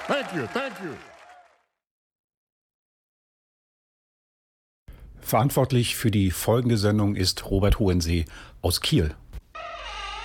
Thank you, thank you. Verantwortlich für die folgende Sendung ist Robert Hohensee aus Kiel.